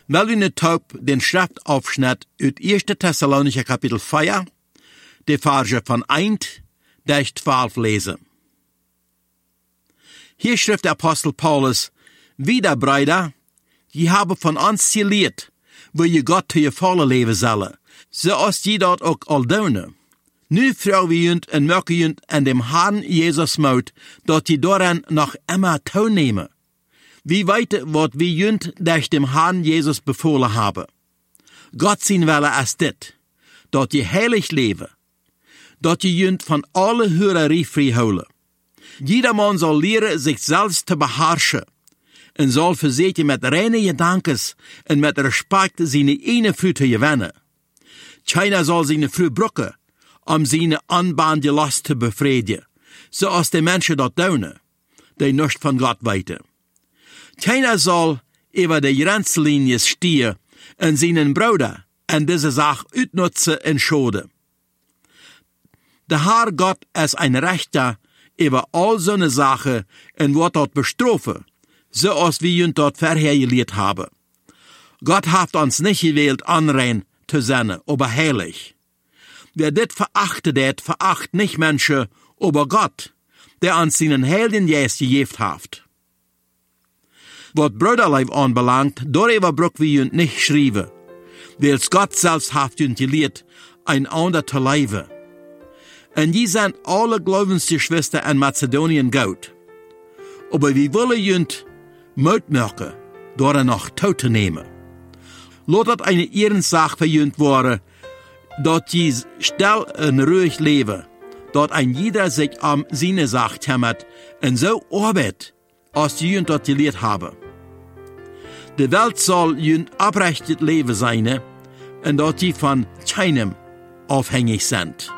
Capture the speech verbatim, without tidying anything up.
Weil wir nicht taub den Schriftaufschnitt aus erster Thessalonicher Kapitel vier, die Verse von eins bis zwölf lesen. Hier schrift der Apostel Paulus, wieder, Brüder, je habe von uns gelehrt, wo je Gott zu je volle leben solle, so als je dort auch all doen. Nu vrouw we junt en merken junt an dem Herrn Jesus Mut, dat je daran noch immer teilnehmen. Wie weit wat wie junt durch dem Herrn Jesus befohlen habe. Gott zien welle als dit, dat je heilig leben, dat je junt von alle Hürerie vrijholen. Jedermann soll leren sich selbst zu beherrschen en soll verzeten met reine gedankens en met respect seine ene Frau te gewinnen. Keiner soll seine Frau brucken, om seine anbande last te bevredigen, zoals de mensen dat doen, die nichts van Gott weten. Keiner soll über de Grenzlinie stehen en seinen Bruder en diese Sache uitnutzen en schoden. Der Herr Gott ist ein Rechter über all seine Sachen en wird dort bestrafen, so als wir uns dort vorher gelehrt haben. Gott hat uns nicht gewählt, anrein zu sein, aber heilig. Wer dit verachtet hat, veracht nicht Menschen, aber Gott, der uns seinen Heiligen Geist gegeben hat. Was Brüderleib anbelangt, darüber brauchen wir uns nicht schreiben, weil Gott selbst hat uns gelehrt, einander zu leben. Und die sind alle Glaubensgeschwister in Mazedonien gut. Aber wir wollen uns Mut machen, dort noch zu nehmen. Lass das eine Ehrensache für uns werden, dat je still en ruhig leben, dat ein jeder sich am seine Sache kümmert und so arbeitet, als die jünt dat gelehrt haben. Die Welt soll jünt abrechtet Leben sein und dat die von keinem abhängig sind.